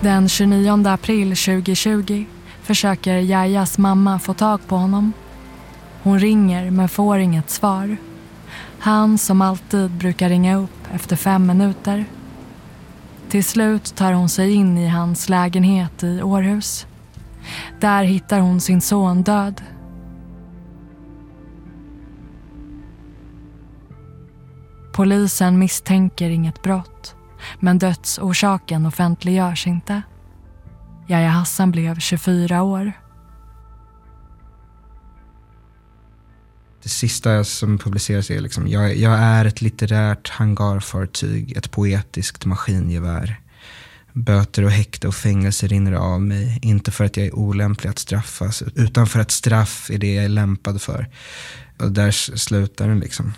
Den 29 april 2020 försöker Jajas mamma få tag på honom. Hon ringer men får inget svar. Han som alltid brukar ringa upp efter 5 minuter. Till slut tar hon sig in i hans lägenhet i Århus. Där hittar hon sin son död. Polisen misstänker inget brott, men dödsorsaken offentliggörs inte. Yahya Hassan blev 24 år. Det sista som publiceras är liksom, jag är ett litterärt hangarfartyg, ett poetiskt maskingevär. Böter och häkte och fängelse rinner av mig, inte för att jag är olämplig att straffas, utan för att straff är det jag är lämpad för. Och där slutar den liksom.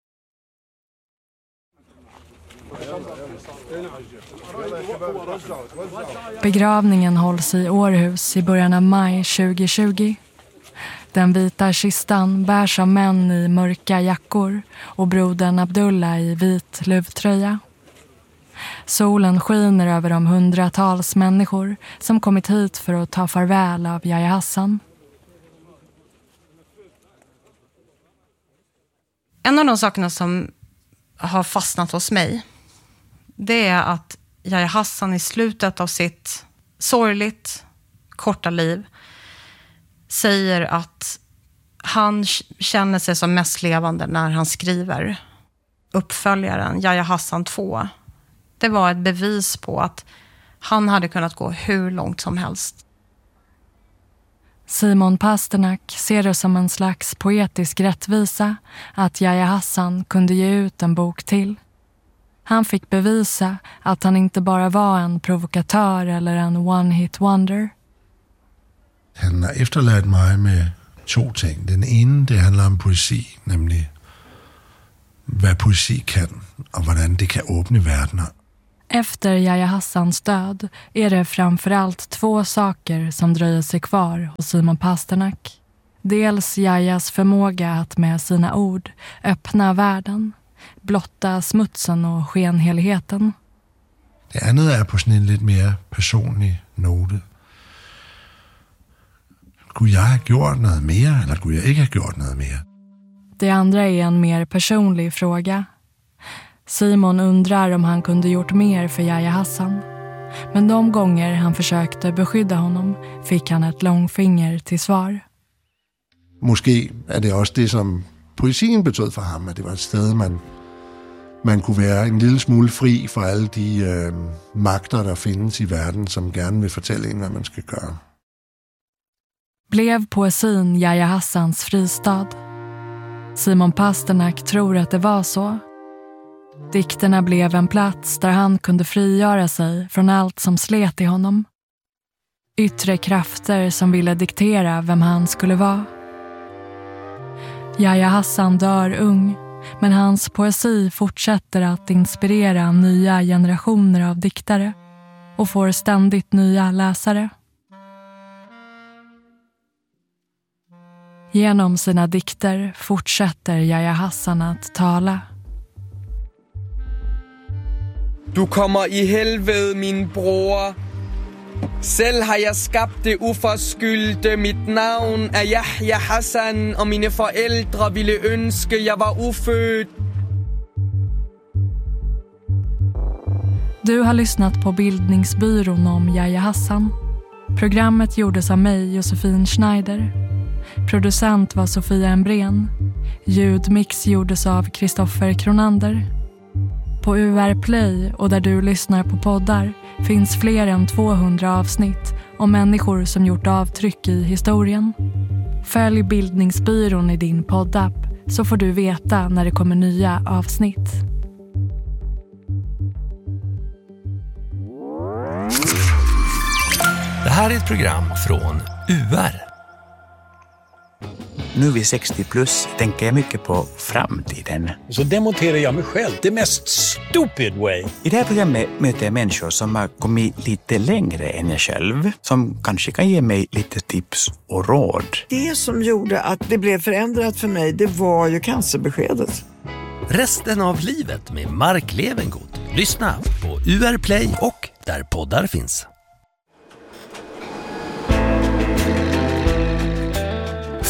Begravningen hålls i Århus i början av maj 2020. Den vita kistan bärs av män i mörka jackor och brodern Abdullah i vit luvtröja. Solen skiner över de hundratals människor som kommit hit för att ta farväl av Yahya Hassan. En av de sakerna som har fastnat hos mig, det är att Yahya Hassan i slutet av sitt sorgligt korta liv säger att han känner sig som mest levande när han skriver uppföljaren Yahya Hassan 2. Det var ett bevis på att han hade kunnat gå hur långt som helst. Simon Pasternak ser det som en slags poetisk rättvisa att Yahya Hassan kunde ge ut en bok till. Han fick bevisa att han inte bara var en provokatör eller en one-hit wonder. Han har efterladt mig med 2 ting. Den ene, det handlar om poesi, nämligen vad poesi kan och hvordan det kan öppna världen. Efter Yahya Hassans död är det framförallt 2 saker som dröjer sig kvar hos Simon Pasternak. Dels Yahjas förmåga att med sina ord öppna världen, blotta smutsen och skenheligheten. Det andet är på sådan en lite mer personlig note. Skulle jag ha gjort något mer eller skulle jag inte ha gjort något mer? Det andra är en mer personlig fråga. Simon undrar om han kunde gjort mer för Yahya Hassan. Men de gånger han försökte beskydda honom fick han ett långfinger till svar. Måske är det också det som poesien betød för ham, att det var ett sted man kunne være en lille smule fri for alle de magter, der findes i verden, som gerne vil fortælle en, hvad man skal gøre. Blev poesin Yahya Hassans fristad? Simon Pasternak tror att det var så. Dikterna blev en plats där han kunde frigöra sig från allt som slet i honom. Yttre krafter som ville diktera vem han skulle vara. Yahya Hassan dör ung, men hans poesi fortsätter att inspirera nya generationer av diktare och får ständigt nya läsare. Genom sina dikter fortsätter Yahya Hassan att tala. Du kommer i helvede, min bror. Selv har jeg skabt det uforskyldte. Mitt navn er Yahya Hassan, og mine forældre ville ønske, jeg var ufødt. Du har lyssnat på Bildningsbyrån om Yahya Hassan. Programmet gjordes av mig, Josefin Schneider. Producent var Sofia Embrén. Ljudmix gjordes av Kristoffer Kronander. På UR Play och där du lyssnar på poddar finns fler än 200 avsnitt om människor som gjort avtryck i historien. Följ Bildningsbyrån i din poddapp så får du veta när det kommer nya avsnitt. Det här är ett program från UR. Nu vid 60 plus tänker jag mycket på framtiden. Så demonterar jag mig själv, det mest stupid way. I det här programmet möter jag människor som har kommit lite längre än jag själv. Som kanske kan ge mig lite tips och råd. Det som gjorde att det blev förändrat för mig, det var ju cancerbeskedet. Resten av livet med Mark Levengood. Lyssna på UR Play och där poddar finns.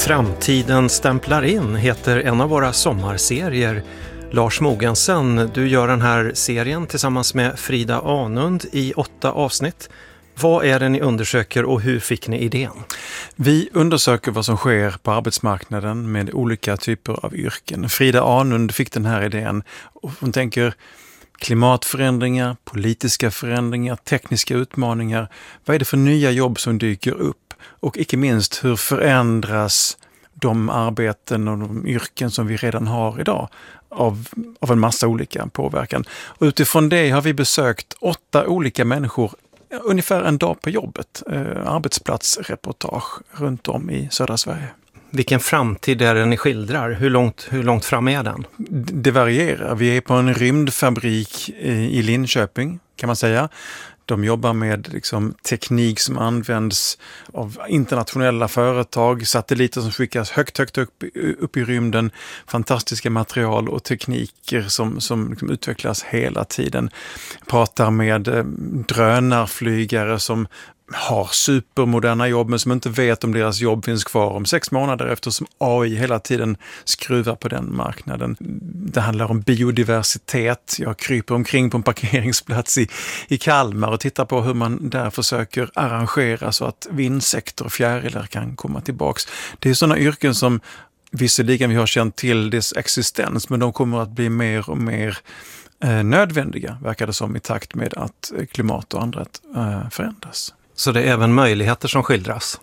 Framtiden stämplar in heter en av våra sommarserier. Lars Mogensen, du gör den här serien tillsammans med Frida Anund i 8 avsnitt. Vad är det ni undersöker och hur fick ni idén? Vi undersöker vad som sker på arbetsmarknaden med olika typer av yrken. Frida Anund fick den här idén och hon tänker klimatförändringar, politiska förändringar, tekniska utmaningar. Vad är det för nya jobb som dyker upp? Och icke minst, hur förändras de arbeten och de yrken som vi redan har idag av en massa olika påverkan. Och utifrån det har vi besökt 8 olika människor ungefär en dag på jobbet. Arbetsplatsreportage runt om i södra Sverige. Vilken framtid är det ni skildrar? Hur långt fram är den? Det varierar. Vi är på en rymdfabrik i Linköping kan man säga. De jobbar med teknik som används av internationella företag, satelliter som skickas högt upp i rymden, fantastiska material och tekniker som utvecklas hela tiden. Pratar med drönarflygare som har supermoderna jobb men som inte vet om deras jobb finns kvar om 6 månader eftersom AI hela tiden skruvar på den marknaden. Det handlar om biodiversitet. Jag kryper omkring på en parkeringsplats i Kalmar och tittar på hur man där försöker arrangera så att insekter och fjärilar kan komma tillbaks. Det är sådana yrken som visserligen vi har känt till dess existens men de kommer att bli mer och mer nödvändiga, verkar det som, i takt med att klimat och andra förändras. Så det är även möjligheter som skildras?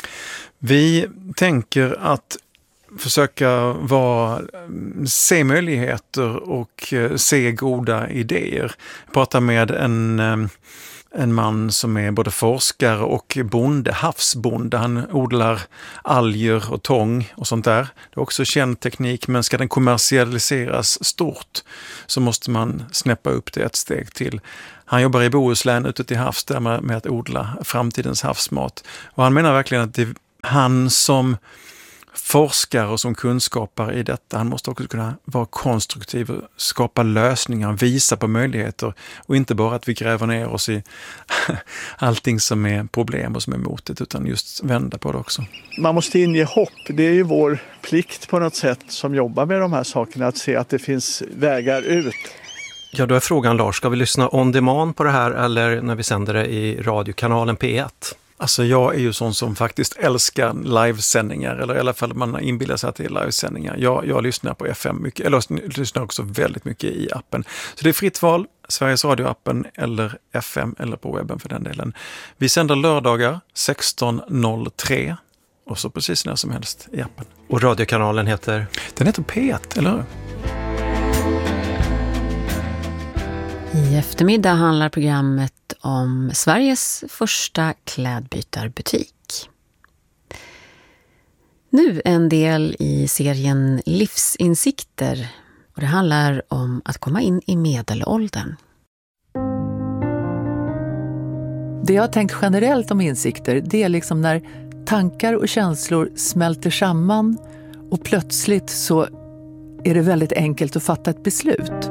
Vi tänker att försöka se möjligheter och se goda idéer. Jag pratar med en man som är både forskare och bonde, havsbonde. Han odlar alger och tång och sånt där. Det är också känd teknik, men ska den kommersialiseras stort så måste man snäppa upp det ett steg till. Han jobbar i Bohuslän ute till havs där med att odla framtidens havsmat. Och han menar verkligen att det är han som forskare och som kunskapare i detta, han måste också kunna vara konstruktiv och skapa lösningar, visa på möjligheter och inte bara att vi gräver ner oss i allting som är problem och som är motigt, utan just vända på det också. Man måste inge hopp. Det är ju vår plikt på något sätt som jobbar med de här sakerna att se att det finns vägar ut. Ja, då är frågan, Lars, ska vi lyssna on demand på det här eller när vi sänder det i radiokanalen P1? Alltså jag är ju sån som faktiskt älskar livesändningar, eller i alla fall man inbillar sig att det är livesändningar. Jag lyssnar på FM mycket, eller jag lyssnar också väldigt mycket i appen. Så det är fritt val, Sveriges Radio-appen eller FM eller på webben för den delen. Vi sänder lördagar 16.03 och så precis när som helst i appen. Och radiokanalen heter? Den heter P1, eller hur? I eftermiddag handlar programmet om Sveriges första klädbytarbutik. Nu en del i serien Livsinsikter och det handlar om att komma in i medelåldern. Det jag har tänkt generellt om insikter, det är liksom när tankar och känslor smälter samman och plötsligt så är det väldigt enkelt att fatta ett beslut.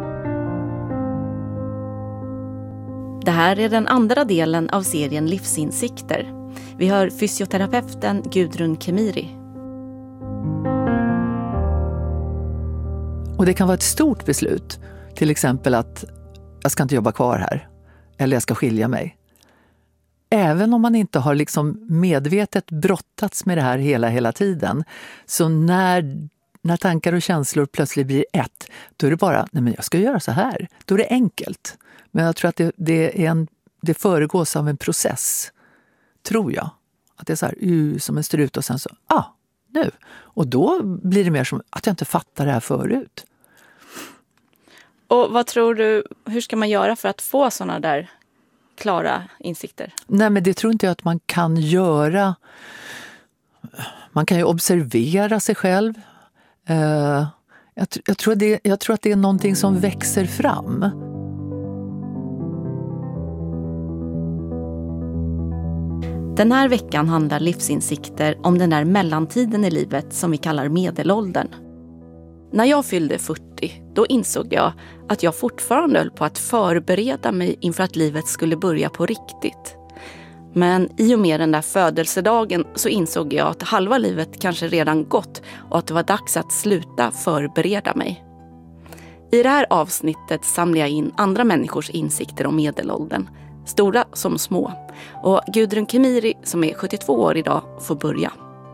Det här är den andra delen av serien Livsinsikter. Vi hör fysioterapeuten Gudrun Kemiri. Och det kan vara ett stort beslut. Till exempel att jag ska inte jobba kvar här. Eller jag ska skilja mig. Även om man inte har liksom medvetet brottats med det här hela tiden. Så när tankar och känslor plötsligt blir ett, då är det bara, nej men jag ska göra så här. Då är det enkelt. Men jag tror att det föregås av en process, tror jag. Att det är så här, som en strut och sen så, nu. Och då blir det mer som att jag inte fattar det här förut. Och vad tror du, hur ska man göra för att få sådana där klara insikter? Nej, men det tror inte jag att man kan göra. Man kan ju observera sig själv. Jag tror att det är någonting som växer fram. Den här veckan handlar Livsinsikter om den där mellantiden i livet som vi kallar medelåldern. När jag fyllde 40, då insåg jag att jag fortfarande höll på att förbereda mig inför att livet skulle börja på riktigt. Men i och med den där födelsedagen så insåg jag att halva livet kanske redan gått och att det var dags att sluta förbereda mig. I det här avsnittet samlar jag in andra människors insikter om medelåldern, stora som små. Och Gudrun Kemiri, som är 72 år idag, får börja.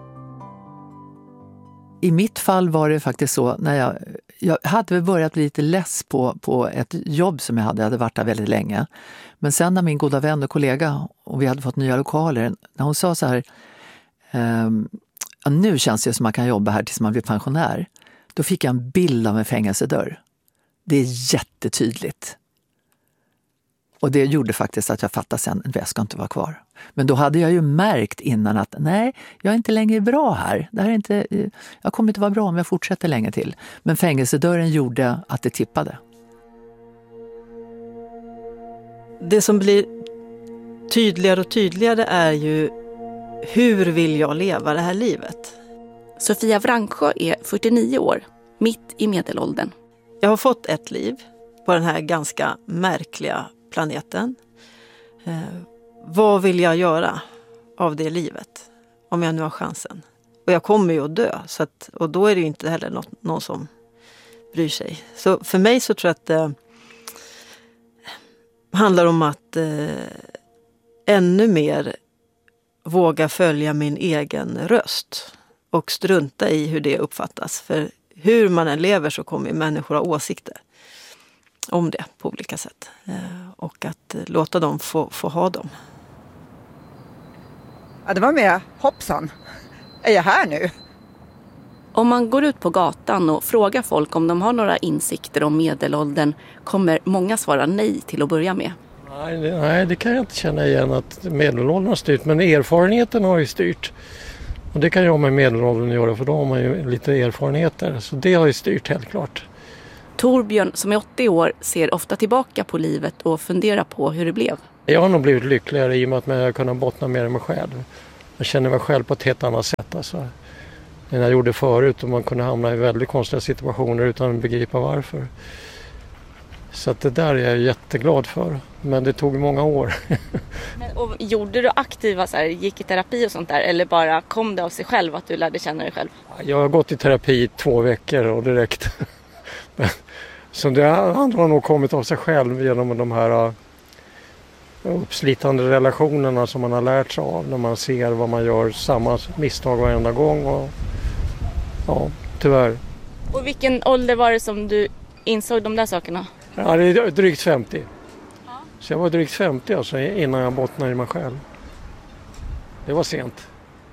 I mitt fall var det faktiskt så, när jag hade börjat bli lite less på ett jobb som jag hade varit där väldigt länge. Men sen när min goda vän och kollega, och vi hade fått nya lokaler, när hon sa så här, nu känns det som man kan jobba här tills man blir pensionär. Då fick jag en bild av en fängelsedörr. Det är jättetydligt. Och det gjorde faktiskt att jag fattade sen att jag ska inte vara kvar. Men då hade jag ju märkt innan att nej, jag är inte längre bra här. Det här är inte, jag kommer inte vara bra om jag fortsätter länge till. Men fängelsedörren gjorde att det tippade. Det som blir tydligare och tydligare är ju hur vill jag leva det här livet? Sofia Vrangsjö är 49 år, mitt i medelåldern. Jag har fått ett liv på den här ganska märkliga planeten. Vad vill jag göra av det livet om jag nu har chansen? Och jag kommer ju att dö, och då är det ju inte heller någon som bryr sig. Så för mig så tror jag att det handlar om att ännu mer våga följa min egen röst och strunta i hur det uppfattas. För hur man än lever så kommer människor ha åsikter om det på olika sätt. Och att låta dem få ha dem. Ja, det var mer hoppsan. Är jag här nu? Om man går ut på gatan och frågar folk om de har några insikter om medelåldern kommer många svara nej till att börja med. Nej, det kan jag inte känna igen att medelåldern har styrt, men erfarenheten har ju styrt. Och det kan ju ha med medelåldern att göra, för då har man ju lite erfarenheter. Så det har ju styrt helt klart. Torbjörn, som är 80 år, ser ofta tillbaka på livet och funderar på hur det blev. Jag har nog blivit lyckligare i och med att jag har kunnat bottna mer i mig själv. Jag känner mig själv på ett helt annat sätt. Alltså, än jag gjorde förut, och man kunde hamna i väldigt konstiga situationer utan att begripa varför. Så att det där är jag jätteglad för. Men det tog många år. Och gjorde du aktiva, gick i terapi och sånt där? Eller bara kom det av sig själv att du lärde känna dig själv? Jag har gått i terapi 2 veckor och direkt. Så det andra har nog kommit av sig själv genom de här uppslitande relationerna som man har lärt sig av. När man ser vad man gör, samma misstag varenda gång. Och, ja, tyvärr. Och vilken ålder var det som du insåg de där sakerna? Ja, det är drygt 50. Ja. Så jag var drygt 50 alltså, innan jag bottnade i mig själv. Det var sent.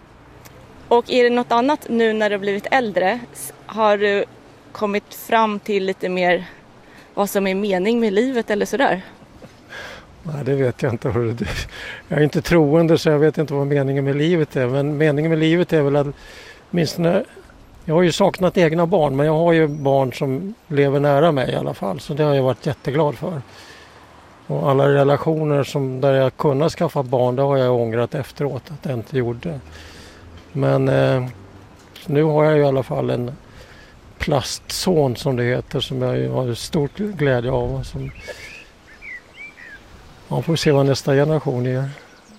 Och är det något annat nu när du har blivit äldre? Har du kommit fram till lite mer vad som är mening med livet eller sådär? Nej, det vet jag inte. Jag är inte troende, så jag vet inte vad meningen med livet är. Men meningen med livet är väl att åtminstone, jag har ju saknat egna barn, men jag har ju barn som lever nära mig i alla fall. Så det har jag varit jätteglad för. Och alla relationer där jag kunnat skaffa barn, det har jag ångrat efteråt att jag inte gjorde. Men nu har jag ju i alla fall en plastson som det heter, som jag har stort glädje av. Som, man får se vad nästa generation gör.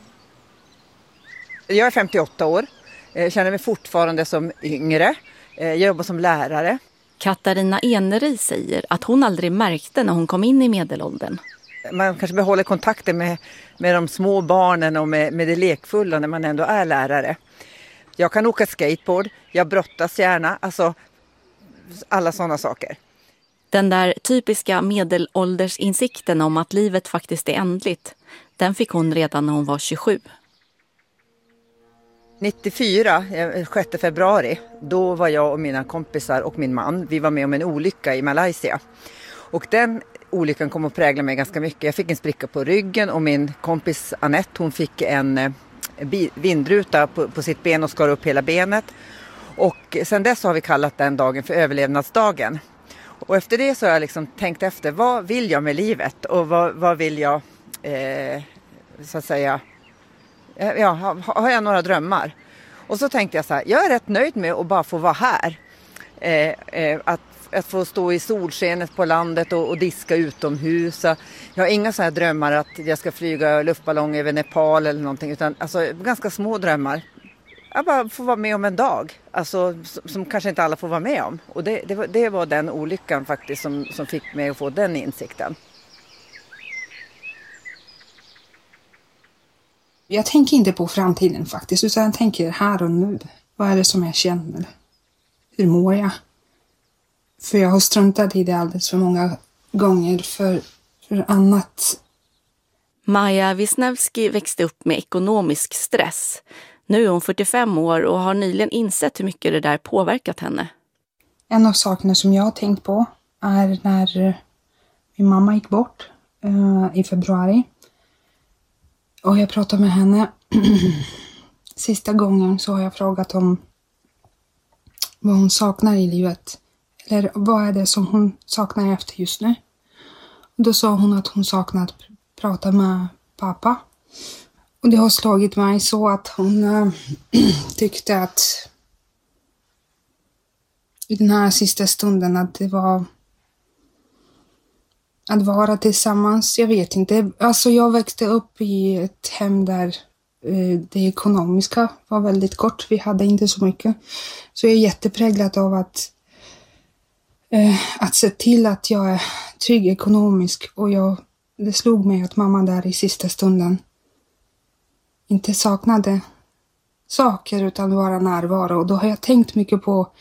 Jag är 58 år. Jag känner mig fortfarande som yngre. Jag jobbar som lärare. Katarina Enery säger att hon aldrig märkte när hon kom in i medelåldern. Man kanske behåller kontakten med de små barnen och med det lekfulla när man ändå är lärare. Jag kan åka skateboard, jag brottas gärna, alltså alla sådana saker. Den där typiska medelåldersinsikten om att livet faktiskt är ändligt, den fick hon redan när hon var 27. 94, 6 februari, då var jag och mina kompisar och min man, vi var med om en olycka i Malaysia. Och den olyckan kom att prägla mig ganska mycket. Jag fick en spricka på ryggen och min kompis Annette, hon fick en vindruta på sitt ben och skar upp hela benet. Och sen dess har vi kallat den dagen för överlevnadsdagen. Och efter det så har jag liksom tänkt efter, vad vill jag med livet? Och vad vill jag, så att säga, har jag några drömmar? Och så tänkte jag så här, jag är rätt nöjd med att bara få vara här. Att få stå i solskenet på landet och diska utomhus. Jag har inga så här drömmar att jag ska flyga luftballong över Nepal eller någonting, utan alltså, ganska små drömmar. Jag bara får vara med om en dag, alltså, som kanske inte alla får vara med om. Och det var den olyckan faktiskt som fick mig att få den insikten. Jag tänker inte på framtiden faktiskt, utan jag tänker här och nu. Vad är det som jag känner? Hur mår jag? För jag har struntat i det alldeles för många gånger för annat. Maja Wisniewski växte upp med ekonomisk stress. Nu är hon 45 år och har nyligen insett hur mycket det där påverkat henne. En av sakerna som jag har tänkt på är när min mamma gick bort i februari. Och jag pratade med henne. Sista gången så har jag frågat om vad hon saknar i livet. Eller vad är det som hon saknar efter just nu. Och då sa hon att hon saknar att prata med pappa. Och det har slagit mig så att hon tyckte att i den här sista stunden att det var att vara tillsammans. Jag vet inte. Alltså jag växte upp i ett hem där det ekonomiska var väldigt kort. Vi hade inte så mycket. Så jag är jättepräglad av att se till att jag är trygg ekonomisk. Och det slog mig att mamma där i sista stunden inte saknade saker utan vara närvaro. Och då har jag tänkt mycket på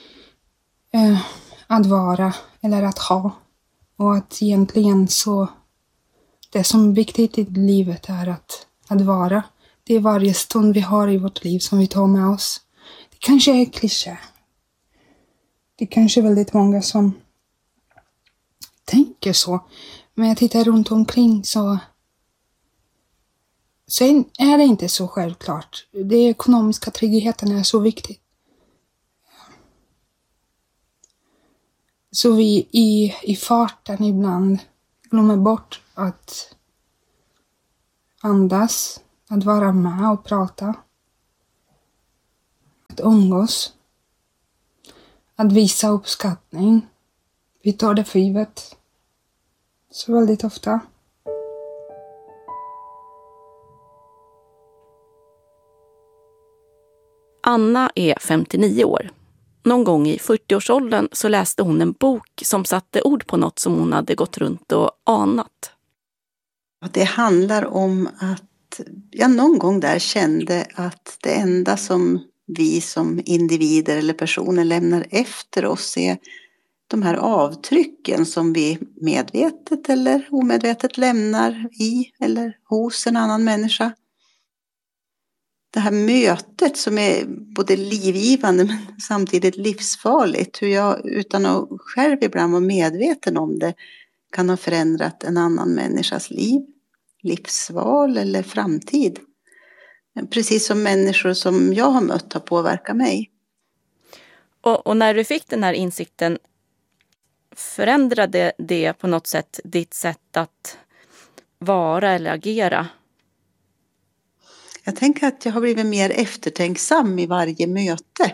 att vara eller att ha. Och att egentligen så det som är viktigt i livet är att vara. Det är varje stund vi har i vårt liv som vi tar med oss. Det kanske är kliché. Det kanske är väldigt många som tänker så. Men jag tittar runt omkring så är det inte så självklart. Det ekonomiska tryggheten är så viktig. Så vi i farten ibland glömmer bort att andas, att vara med och prata. Att umgås. Att visa uppskattning. Vi tar det för givet. Så väldigt ofta. Anna är 59 år. Någon gång i 40-årsåldern så läste hon en bok som satte ord på något som hon hade gått runt och anat. Det handlar om att jag någon gång där kände att det enda som vi som individer eller personer lämnar efter oss är de här avtrycken som vi medvetet eller omedvetet lämnar i eller hos en annan människa. Det här mötet som är både livgivande men samtidigt livsfarligt. Hur jag utan att själv ibland vara medveten om det kan ha förändrat en annan människas liv, livsval eller framtid. Precis som människor som jag har mött har påverkat mig. Och när du fick den här insikten, förändrade det på något sätt ditt sätt att vara eller agera? Jag tänker att jag har blivit mer eftertänksam i varje möte.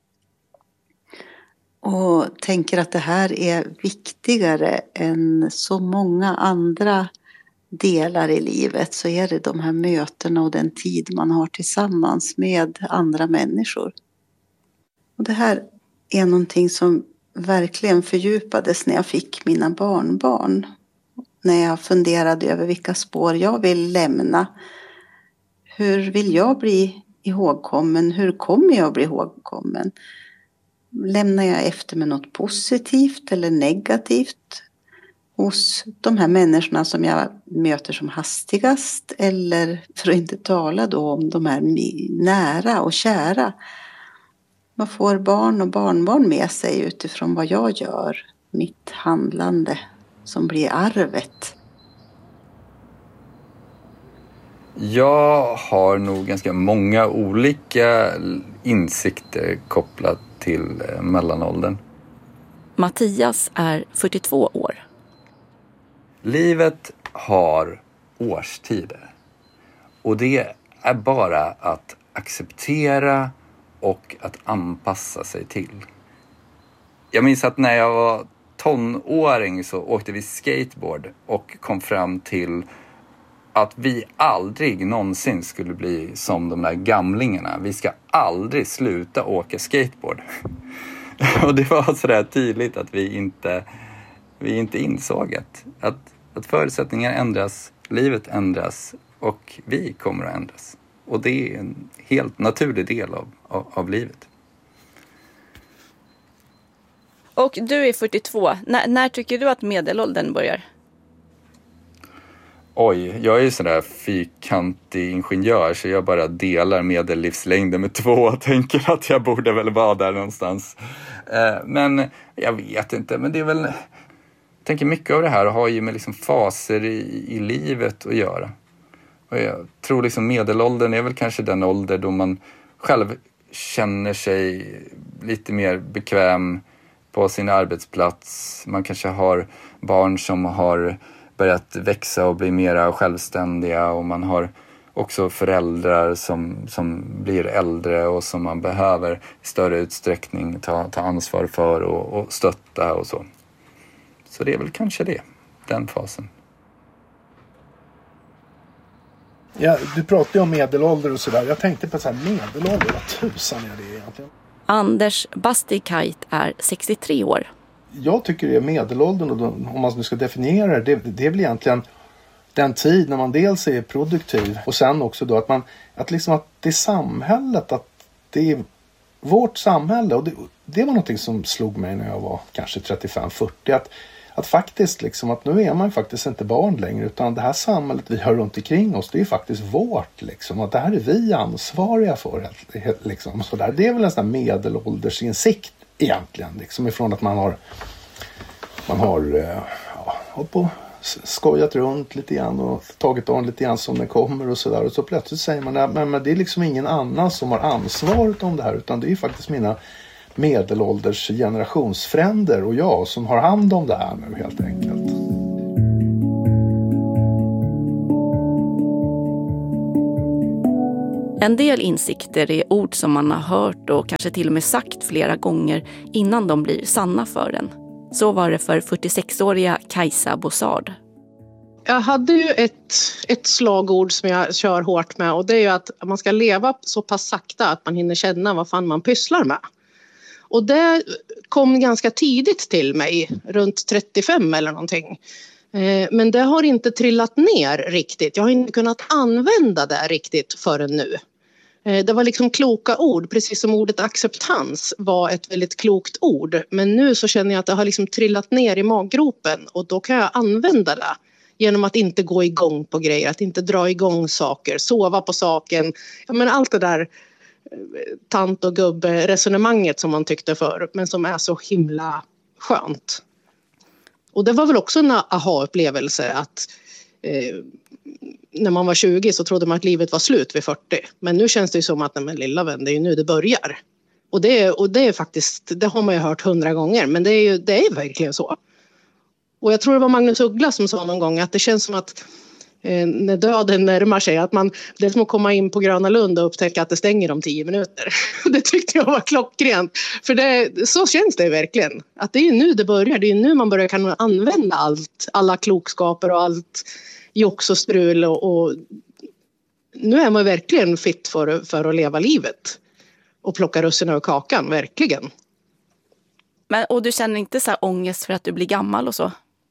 Och tänker att det här är viktigare än så många andra delar i livet. Så är det de här mötena och den tid man har tillsammans med andra människor. Och det här är någonting som verkligen fördjupades när jag fick mina barnbarn. När jag funderade över vilka spår jag vill lämna. Hur vill jag bli ihågkommen? Hur kommer jag bli ihågkommen? Lämnar jag efter mig något positivt eller negativt hos de här människorna som jag möter som hastigast? Eller för att inte tala då om de här nära och kära. Vad får barn och barnbarn med sig utifrån vad jag gör? Mitt handlande som blir arvet. Jag har nog ganska många olika insikter kopplat till mellanåldern. Mattias är 42 år. Livet har årstider. Och det är bara att acceptera och att anpassa sig till. Jag minns att när jag var tonåring så åkte vi skateboard och kom fram till att vi aldrig någonsin skulle bli som de där gamlingarna. Vi ska aldrig sluta åka skateboard. Och det var sådär tydligt att vi inte insåg att förutsättningar ändras, livet ändras och vi kommer att ändras. Och det är en helt naturlig del av livet. Och du är 42. När tycker du att medelåldern börjar? Oj, jag är ju sådär fyrkantig ingenjör så jag bara delar medellivslängden med 2 och tänker att jag borde väl vara där någonstans. Men jag vet inte, men det är väl... Jag tänker mycket av det här har ju med liksom faser i livet att göra. Och jag tror liksom medelåldern är väl kanske den ålder då man själv känner sig lite mer bekväm på sin arbetsplats. Man kanske har barn som har börjat växa och bli mera självständiga och man har också föräldrar som blir äldre och som man behöver i större utsträckning ta ansvar för och stötta och så. Så det är väl kanske den fasen. Ja, du pratade ju om medelålder och sådär. Jag tänkte på så här, medelålder, vad tusan är det egentligen? Anders Bastikait är 63 år. Jag tycker det är medelåldern, och om man nu ska definiera det är väl egentligen den tid när man dels är produktiv och sen också då att det är samhället, att det är vårt samhälle, och det var någonting som slog mig när jag var kanske 35-40 att faktiskt liksom att nu är man faktiskt inte barn längre, utan det här samhället vi har runt omkring oss, det är faktiskt vårt liksom, att det här är vi ansvariga för liksom, så där. Det är väl en sån här medelåldersinsikt egentligen liksom, ifrån att man har hållit på skojat runt lite grann och tagit on lite grann som det kommer och sådär, och så plötsligt säger man men det är liksom ingen annan som har ansvaret om det här, utan det är faktiskt mina medelålders generationsfränder och jag som har hand om det här nu helt enkelt. En del insikter är ord som man har hört och kanske till och med sagt flera gånger innan de blir sanna för en. Så var det för 46-åriga Kajsa Bossard. Jag hade ju ett slagord som jag kör hårt med, och det är ju att man ska leva så pass sakta att man hinner känna vad fan man pysslar med. Och det kom ganska tidigt till mig, runt 35 eller någonting. Men det har inte trillat ner riktigt. Jag har inte kunnat använda det riktigt förrän nu. Det var liksom kloka ord, precis som ordet acceptans var ett väldigt klokt ord. Men nu så känner jag att det har liksom trillat ner i maggropen, och då kan jag använda det. Genom att inte gå igång på grejer, att inte dra igång saker, sova på saken. Ja, men allt det där tant- och gubbe-resonemanget som man tyckte förr, men som är så himla skönt. Och det var väl också en aha-upplevelse att när man var 20 så trodde man att livet var slut vid 40. Men nu känns det ju som att men lilla vän, det är ju nu det börjar. Och det är faktiskt, det har man ju hört 100 gånger, men det är verkligen så. Och jag tror det var Magnus Uggla som sa någon gång att det känns som att när döden närmar sig, att det är som att komma in på Gröna Lund och upptäcka att det stänger om 10 minuter. Det tyckte jag var klockrent. För så känns det verkligen. Att det är nu det börjar. Det är nu man börjar kan använda alla klokskaper och allt jox och strul. Och nu är man verkligen fit för att leva livet. Och plocka russinen ur kakan, verkligen. Och du känner inte så här ångest för att du blir gammal och så?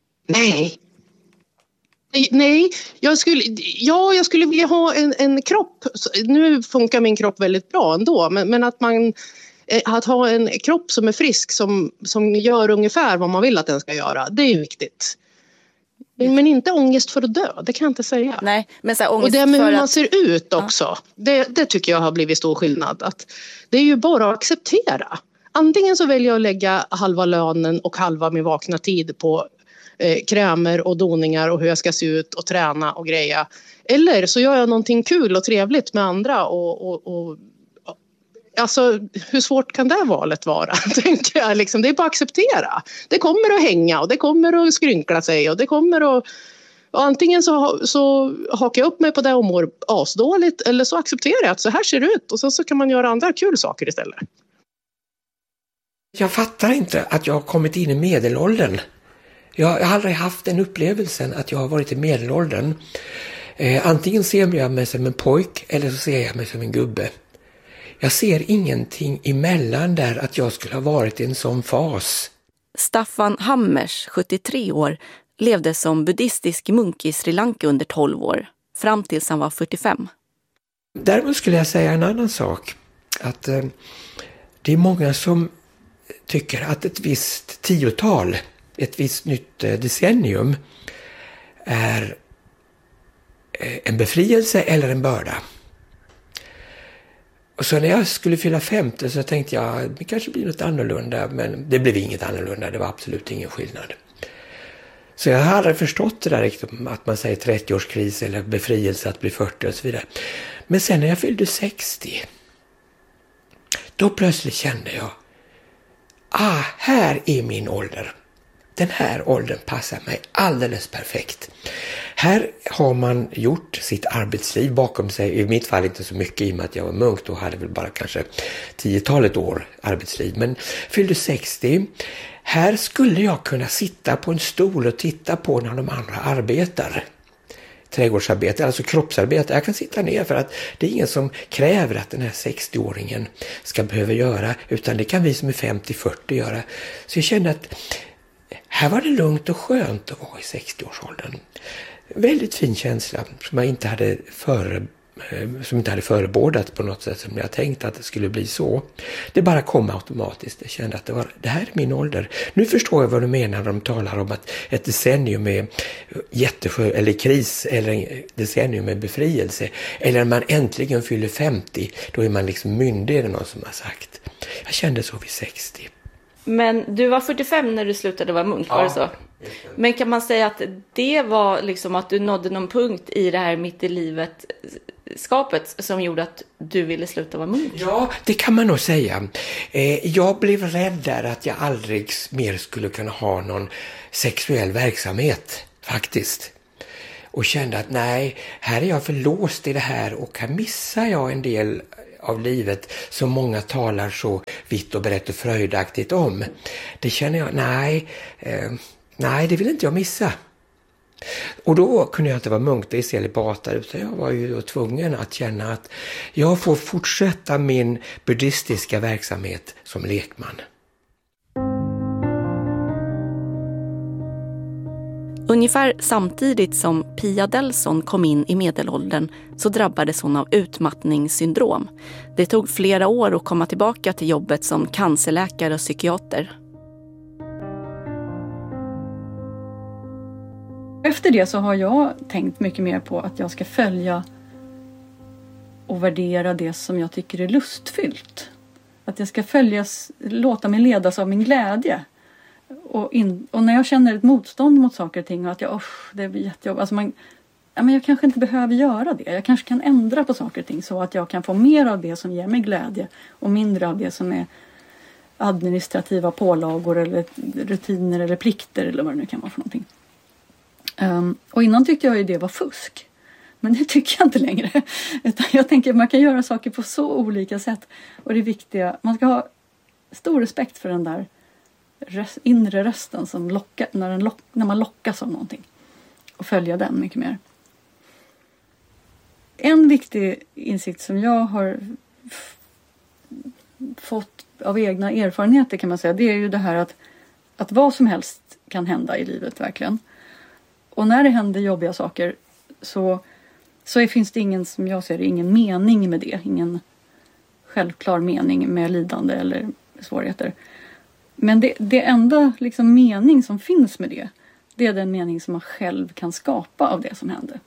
Nej, jag skulle vilja ha en kropp. Nu funkar min kropp väldigt bra ändå. Men att ha en kropp som är frisk, som gör ungefär vad man vill att den ska göra. Det är viktigt. Men inte ångest för att dö, det kan jag inte säga. Nej, men så här, ångest och det med för hur man ser ut också. Ja. Det tycker jag har blivit stor skillnad. Att det är ju bara att acceptera. Antingen så väljer jag att lägga halva lönen och halva min vakna tid på krämer och doningar och hur jag ska se ut och träna och greja. Eller så gör jag någonting kul och trevligt med andra och alltså hur svårt kan det valet vara? Tänker jag liksom, det är bara att acceptera. Det kommer att hänga och det kommer att skrynkla sig och det kommer att, och antingen så hakar jag upp mig på det och mår asdåligt, eller så accepterar jag att så här ser det ut och så kan man göra andra kul saker istället. Jag fattar inte att jag har kommit in i medelåldern. Jag har aldrig haft den upplevelsen att jag har varit i medelåldern. Antingen ser jag mig som en pojk eller så ser jag mig som en gubbe. Jag ser ingenting emellan där att jag skulle ha varit i en sån fas. Staffan Hammers, 73 år, levde som buddhistisk munk i Sri Lanka under 12 år, fram tills han var 45. Däremot skulle jag säga en annan sak. Att det är många som tycker att ett visst tiotal, ett visst nytt decennium är en befrielse eller en börda. Och så när jag skulle fylla 50 så tänkte jag det kanske blir något annorlunda, men det blev inget annorlunda, det var absolut ingen skillnad. Så jag har aldrig förstått det där riktigt, att man säger 30-årskris eller befrielse att bli 40 och så vidare. Men sen när jag fyllde 60, då plötsligt kände jag, här är min ålder. Den här åldern passar mig alldeles perfekt. Här har man gjort sitt arbetsliv bakom sig. I mitt fall inte så mycket i och med att jag var munk. Då hade väl bara kanske 10-talet år arbetsliv. Men fyllde 60. Här skulle jag kunna sitta på en stol och titta på när de andra arbetar. Trädgårdsarbete, alltså kroppsarbete. Jag kan sitta ner för att det är ingen som kräver att den här 60-åringen ska behöva göra. Utan det kan vi som är 50-40 göra. Så jag kände att här var det lugnt och skönt att vara i 60-årsåldern. Väldigt fin känsla som jag inte hade förebådat på något sätt som jag tänkt att det skulle bli så. Det bara kom automatiskt. Jag kände att det här är min ålder. Nu förstår jag vad du menar när de talar om att ett decennium är eller kris eller en decennium med befrielse. Eller när man äntligen fyller 50, då är man liksom myndig, eller någon som har sagt. Jag kände så vid 60. Men du var 45 när du slutade vara munk, var det så? Men kan man säga att det var liksom att du nådde någon punkt i det här mitt i livet skapet som gjorde att du ville sluta vara munk? Ja, det kan man nog säga. Jag blev rädd där att jag aldrig mer skulle kunna ha någon sexuell verksamhet faktiskt. Och kände att nej, här är jag för låst i det här och här missar jag en del av livet som många talar så vitt och brett och fröjdaktigt om. Det känner jag, nej, det vill inte jag missa. Och då kunde jag inte vara munk, det är celibatare, så jag var ju då tvungen att känna att jag får fortsätta min buddhistiska verksamhet som lekman. Ungefär samtidigt som Pia Delson kom in i medelåldern så drabbades hon av utmattningssyndrom. Det tog flera år att komma tillbaka till jobbet som cancerläkare och psykiater. Efter det så har jag tänkt mycket mer på att jag ska följa och värdera det som jag tycker är lustfyllt. Att jag ska låta mig ledas av min glädje. Och när jag känner ett motstånd mot saker och ting och att det blir jättejobbigt. Alltså jag kanske inte behöver göra det. Jag kanske kan ändra på saker och ting så att jag kan få mer av det som ger mig glädje och mindre av det som är administrativa pålagor eller rutiner eller plikter eller vad det nu kan vara för någonting. Och innan tyckte jag ju det var fusk. Men det tycker jag inte längre. Utan jag tänker att man kan göra saker på så olika sätt. Och det viktiga, man ska ha stor respekt för den där inre rösten som lockar, när man lockas av någonting. Och följa den mycket mer. En viktig insikt som jag har fått av egna erfarenheter kan man säga. Det är ju det här att vad som helst kan hända i livet verkligen. Och när det händer jobbiga saker så finns det ingen, som jag ser det, ingen mening med det. Ingen självklar mening med lidande eller svårigheter. Men det enda liksom mening som finns med det är den mening som man själv kan skapa av det som händer.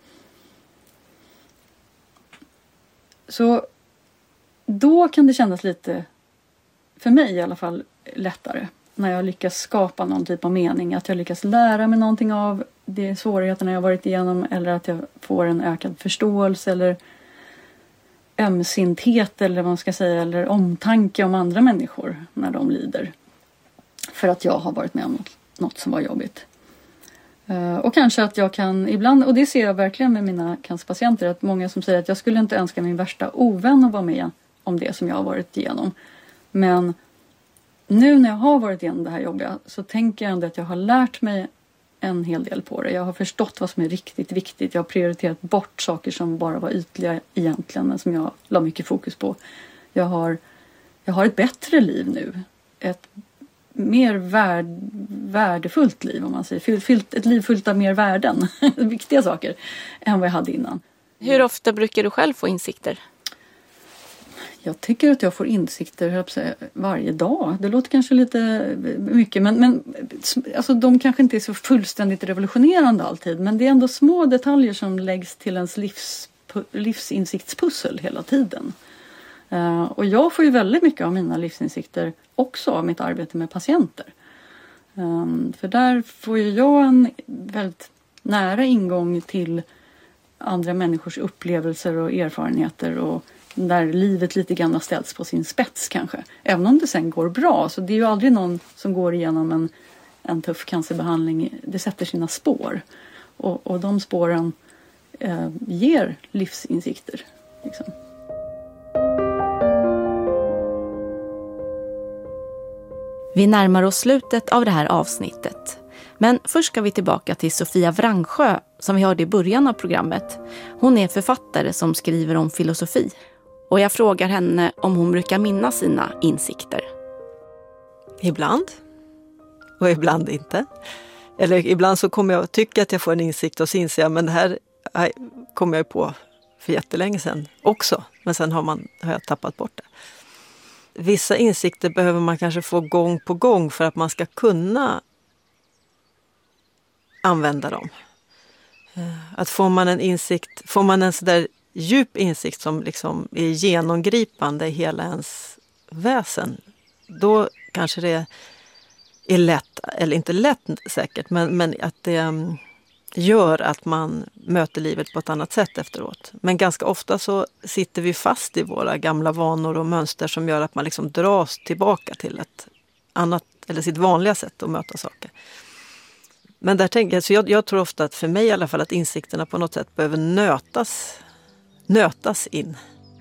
Så då kan det kännas lite, för mig i alla fall, lättare. När jag lyckas skapa någon typ av mening. Att jag lyckas lära mig någonting av de svårigheterna jag varit igenom. Eller att jag får en ökad förståelse eller ömsinthet eller vad man ska säga. Eller omtanke om andra människor när de lider. För att jag har varit med om något som var jobbigt. Och kanske att jag kan ibland, och det ser jag verkligen med mina cancerpatienter. Att många som säger att jag skulle inte önska min värsta ovän att vara med om det som jag har varit igenom. Men nu när jag har varit igenom det här jobbiga så tänker jag ändå att jag har lärt mig en hel del på det. Jag har förstått vad som är riktigt viktigt. Jag har prioriterat bort saker som bara var ytliga egentligen, men som jag la mycket fokus på. Jag har ett bättre liv nu. Ett mer värdefullt liv, om man säger. Ett liv fyllt av mer värden, viktiga saker, än vad jag hade innan. Hur ofta brukar du själv få insikter? Jag tycker att jag får insikter varje dag. Det låter kanske lite mycket, men alltså, de kanske inte är så fullständigt revolutionerande alltid. Men det är ändå små detaljer som läggs till ens livsinsiktspussel hela tiden. Och jag får ju väldigt mycket av mina livsinsikter också av mitt arbete med patienter. För där får ju jag en väldigt nära ingång till andra människors upplevelser och erfarenheter, och där livet lite grann har ställts på sin spets kanske. Även om det sen går bra, så det är ju aldrig någon som går igenom en tuff cancerbehandling. Det sätter sina spår. Och de spåren ger livsinsikter. Liksom. Vi närmar oss slutet av det här avsnittet. Men först ska vi tillbaka till Sofia Vrangsjö som vi hörde i början av programmet. Hon är författare som skriver om filosofi. Och jag frågar henne om hon brukar minnas sina insikter. Ibland. Och ibland inte. Eller ibland så kommer jag tycka att jag får en insikt och så inser jag, men det här kommer jag på för jättelänge sedan också. Men sen har jag tappat bort det. Vissa insikter behöver man kanske få gång på gång för att man ska kunna använda dem. Att får man en så där djup insikt som liksom är genomgripande i hela ens väsen, då kanske det är lätt, eller inte lätt säkert, men att det gör att man möter livet på ett annat sätt efteråt. Men ganska ofta så sitter vi fast i våra gamla vanor och mönster som gör att man liksom dras tillbaka till ett annat, eller sitt vanliga sätt att möta saker. Men där tänker jag, så jag tror ofta att för mig i alla fall att insikterna på något sätt behöver nötas in.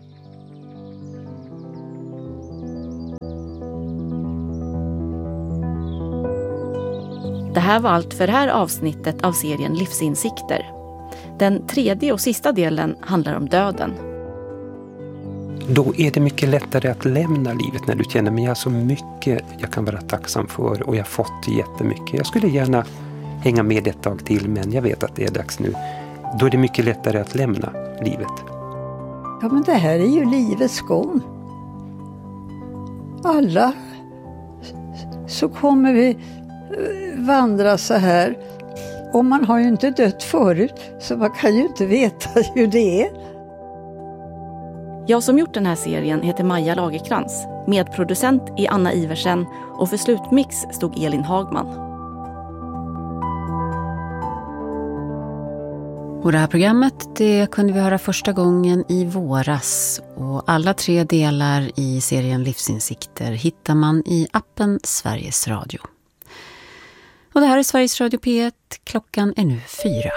Det här var allt för det här avsnittet av serien Livsinsikter. Den tredje och sista delen handlar om döden. Då är det mycket lättare att lämna livet när du känner mig så mycket jag kan vara tacksam för och jag har fått jättemycket. Jag skulle gärna hänga med ett tag till, men jag vet att det är dags nu. Då är det mycket lättare att lämna livet. Ja, men det här är ju livets gång. Alla så kommer vi vandra så här. Och man har ju inte dött förut, så man kan ju inte veta hur det är. Jag som gjort den här serien heter Maja Lagerkrans. Medproducent är Anna Iversen och för slutmix stod Elin Hagman. Och det här programmet det kunde vi höra första gången i våras. Och alla 3 delar i serien Livsinsikter hittar man i appen Sveriges Radio. Och det här är Sveriges Radio P1. Klockan är nu 4.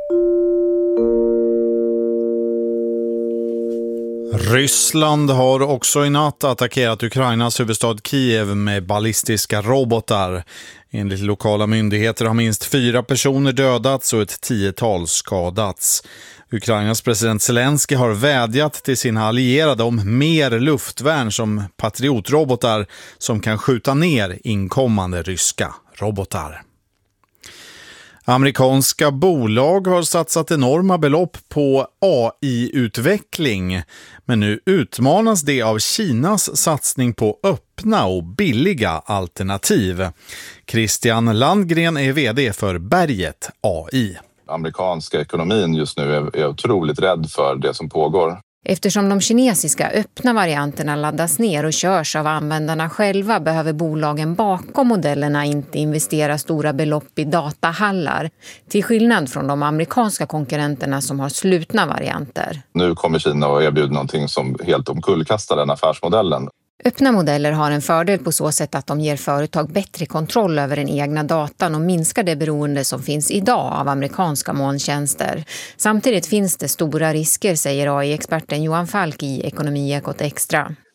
Ryssland har också i natt attackerat Ukrainas huvudstad Kiev med ballistiska robotar. Enligt lokala myndigheter har minst 4 personer dödats och ett 10-tal skadats. Ukrainas president Zelensky har vädjat till sina allierade om mer luftvärn som patriotrobotar som kan skjuta ner inkommande ryska robotar. Amerikanska bolag har satsat enorma belopp på AI-utveckling, men nu utmanas det av Kinas satsning på öppna och billiga alternativ. Christian Landgren är vd för Berget AI. Amerikanska ekonomin just nu är otroligt rädd för det som pågår. Eftersom de kinesiska öppna varianterna laddas ner och körs av användarna själva behöver bolagen bakom modellerna inte investera stora belopp i datahallar. Till skillnad från de amerikanska konkurrenterna som har slutna varianter. Nu kommer Kina att erbjuda någonting som helt omkullkastar den affärsmodellen. Öppna modeller har en fördel på så sätt att de ger företag bättre kontroll över den egna datan och minskar det beroende som finns idag av amerikanska molntjänster. Samtidigt finns det stora risker, säger AI-experten Johan Falk i Ekonomiekot Extra.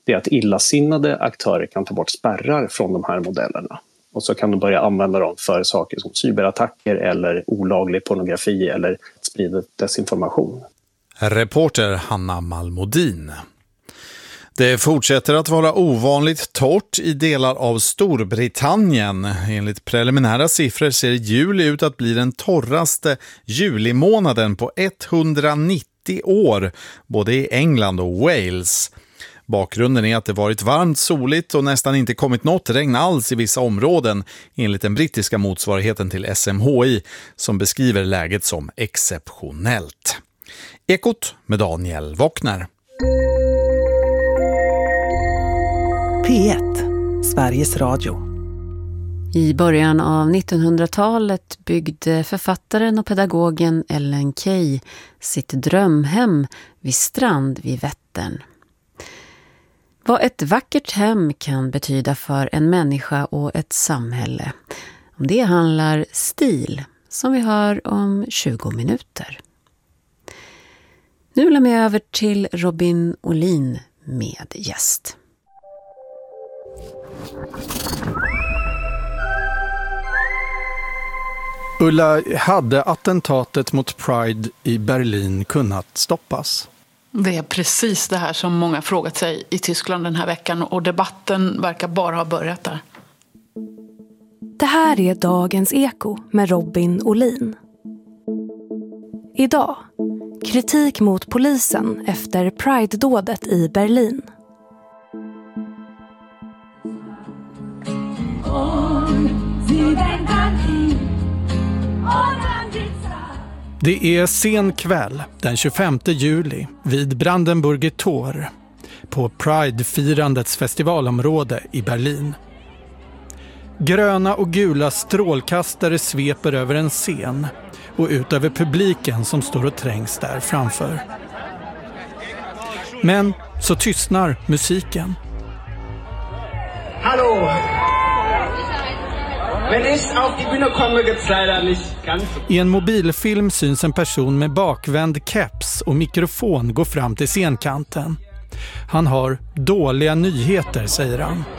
det är att illasinnade aktörer kan ta bort spärrar från de här modellerna. Och så kan de börja använda dem för saker som cyberattacker eller olaglig pornografi eller sprida desinformation. Reporter Hanna Malmodin. Det fortsätter att vara ovanligt torrt i delar av Storbritannien. Enligt preliminära siffror ser juli ut att bli den torraste julimånaden på 190 år, både i England och Wales. Bakgrunden är att det varit varmt, soligt och nästan inte kommit något regn alls i vissa områden, enligt den brittiska motsvarigheten till SMHI, som beskriver läget som exceptionellt. Ekot med Daniel Wockner. P1, Sveriges Radio. I början av 1900-talet byggde författaren och pedagogen Ellen Key sitt drömhem vid strand vid Vättern. Vad ett vackert hem kan betyda för en människa och ett samhälle. Om det handlar stil, som vi hör om 20 minuter. Nu lämnar jag över till Robin Olin med gäst. Ulla, hade attentatet mot Pride i Berlin kunnat stoppas? Det är precis det här som många frågat sig i Tyskland den här veckan, och debatten verkar bara ha börjat där. Det här är Dagens Eko med Robin Olin. Idag, kritik mot polisen efter Pride-dådet i Berlin. Det är sen kväll den 25 juli vid Brandenburger Tor på Pride-firandets festivalområde i Berlin. Gröna och gula strålkastare sveper över en scen och ut över publiken som står och trängs där framför. Men så tystnar musiken. Hallå! I en mobilfilm syns en person med bakvänd keps och mikrofon gå fram till scenkanten. Han har dåliga nyheter, säger han.